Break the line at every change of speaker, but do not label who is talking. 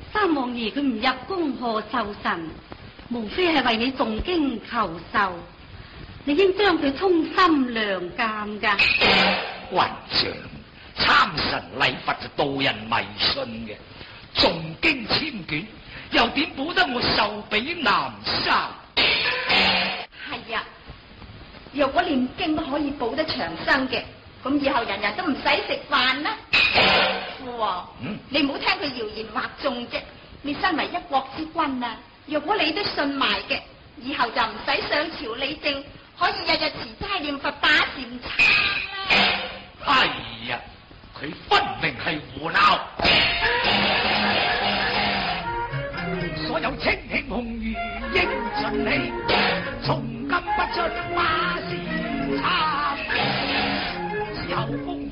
三王爺佢唔入宮賀壽辰，無非係為你誦經求壽，你應將佢衷心良鑒噶。
混帳，參神禮佛就導人迷信嘅，誦經千卷又點保得我壽比南山？
係啊，若果念經都可以保得長生嘅，咁以後人人都唔使食飯啦。父王，你唔好聽佢謠言惑眾啫。你身為一國之君啊，若果你都信埋嘅，以後就唔使上朝理政，可以日日持齋念佛打禪餐啦。
哎呀，佢分明係胡鬧！所有清慶紅魚應盡氣。